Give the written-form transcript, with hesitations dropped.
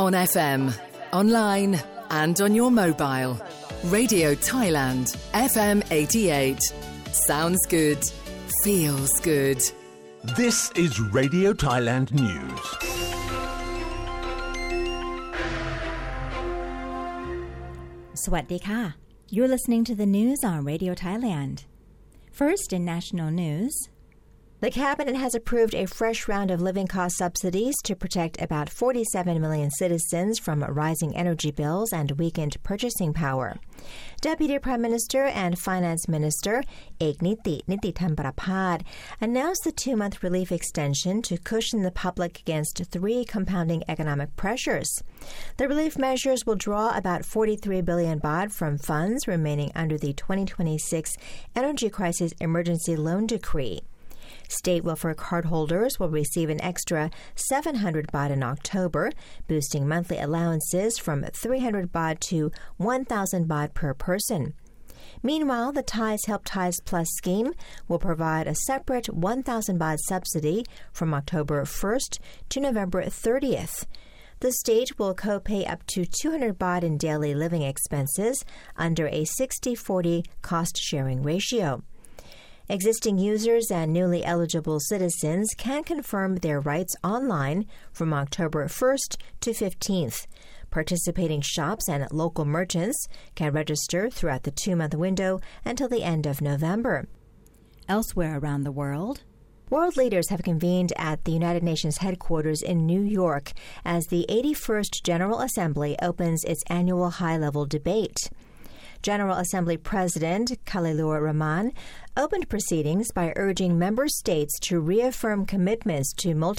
On FM, online and on your mobile. Radio Thailand, FM 88. Sounds good. Feels good. This is Radio Thailand News. Swawadee. You're listening to the news on Radio Thailand. First in national news. The Cabinet has approved a fresh round of living cost subsidies to protect about 47 million citizens from rising energy bills and weakened purchasing power. Deputy Prime Minister and Finance Minister Ekniti Nitithamprapad announced the 2-month relief extension to cushion the public against 3 compounding economic pressures. The relief measures will draw about 43 billion baht from funds remaining under the 2026 Energy Crisis Emergency Loan Decree. State welfare cardholders will receive an extra 700 baht in October, boosting monthly allowances from 300 baht to 1,000 baht per person. Meanwhile, the Thais Help Thais Plus scheme will provide a separate 1,000 baht subsidy from October 1st to November 30th. The state will co-pay up to 200 baht in daily living expenses under a 60-40 cost-sharing ratio. Existing users and newly eligible citizens can confirm their rights online from October 1st to 15th. Participating shops and local merchants can register throughout the 2-month window until the end of November. Elsewhere around the world, world leaders have convened at the United Nations headquarters in New York as the 81st General Assembly opens its annual high-level debate. General Assembly President Khalilur Rahman opened proceedings by urging member states to reaffirm commitments to multilateral